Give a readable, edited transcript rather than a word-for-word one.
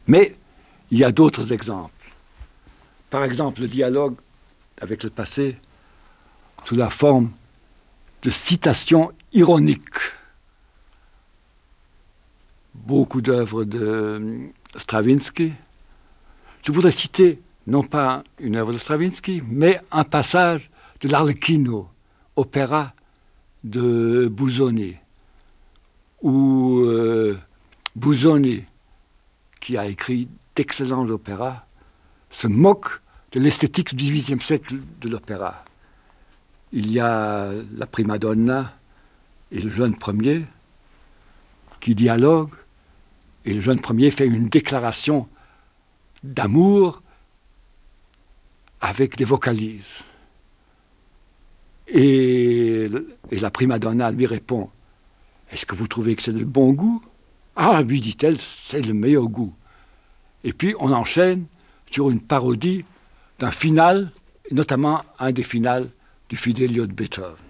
Mais il y a d'autres exemples. Par exemple, le dialogue avec le passé sous la forme de citations ironiques. Beaucoup d'œuvres de Stravinsky. Je voudrais citer, non pas une œuvre de Stravinsky, mais un passage de l'Arlecchino, opéra de Busoni, où Busoni, qui a écrit d'excellents opéras, se moque de l'esthétique du XVIIIe siècle de l'opéra. Il y a la prima donna et le jeune premier qui dialoguent, et le jeune premier fait une déclaration d'amour avec des vocalises. Et la prima donna lui répond « Est-ce que vous trouvez que c'est de bon goût ?»« Ah, lui, dit-elle, c'est le meilleur goût. » Et puis on enchaîne sur une parodie d'un final, notamment un des finales du Fidelio de Beethoven.